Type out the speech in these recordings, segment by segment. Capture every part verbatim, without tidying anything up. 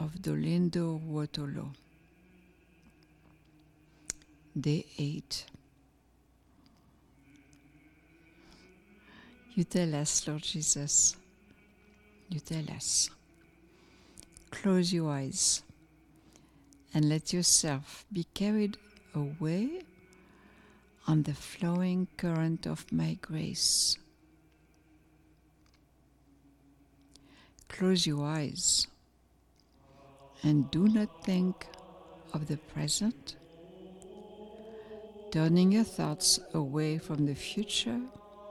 of Dolindo Ruotolo. Day eight. You tell us, Lord Jesus, you tell us. Close your eyes and let yourself be carried away on the flowing current of my grace. Close your eyes and do not think of the present, turning your thoughts away from the future,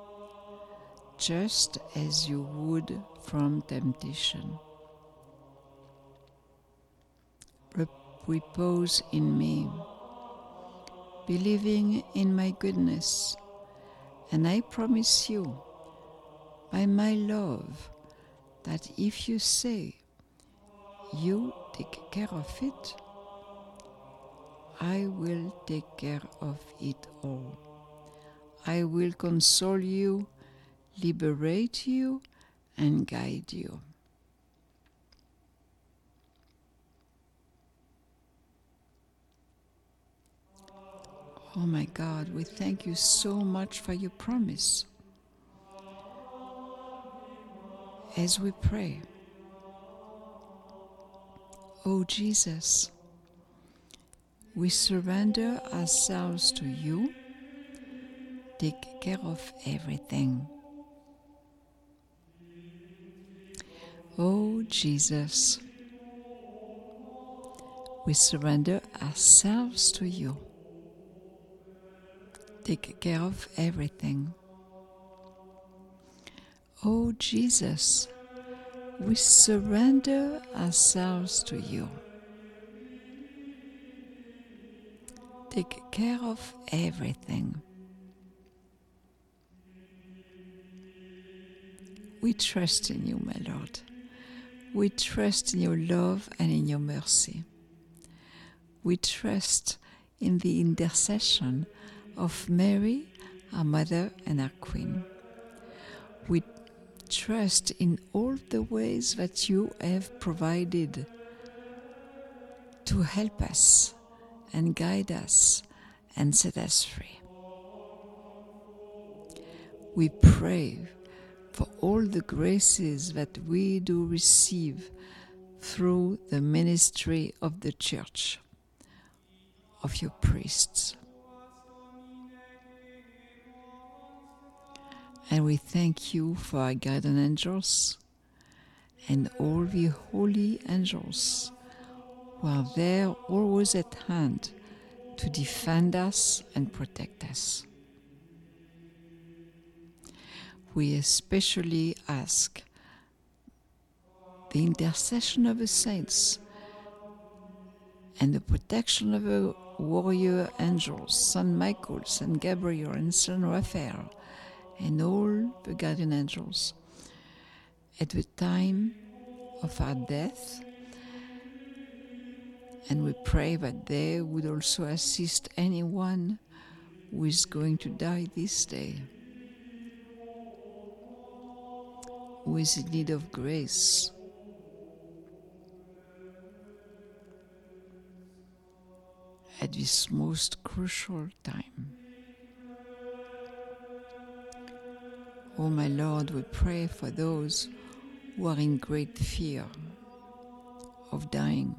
just as you would from temptation. Repose in me, believing in my goodness, and I promise you, by my love, that if you say you take care of it, I will take care of it all. I will console you, liberate you, and guide you. Oh my God, we thank you so much for your promise. As we pray, oh Jesus, we surrender ourselves to you. Take care of everything. Oh Jesus, we surrender ourselves to you. Take care of everything. Oh Jesus, we surrender ourselves to you. Take care of everything. We trust in you, my Lord. We trust in your love and in your mercy. We trust in the intercession of Mary, our Mother and our Queen. We trust in all the ways that you have provided to help us and guide us and set us free. We pray for all the graces that we do receive through the ministry of the Church, of your priests. And we thank you for our guardian angels and all the holy angels who are there always at hand to defend us and protect us. We especially ask the intercession of the saints and the protection of the warrior angels, Saint Michael, Saint Gabriel, and Saint Raphael, and all the guardian angels at the time of our death. And we pray that they would also assist anyone who is going to die this day, who is in need of grace. At this most crucial time. Oh my Lord, we pray for those who are in great fear of dying.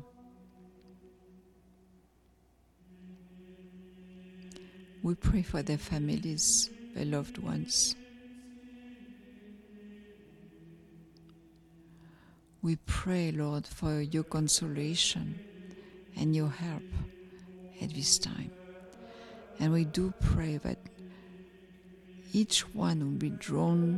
We pray for their families, their loved ones. We pray, Lord, for your consolation and your help at this time. And we do pray that each one will be drawn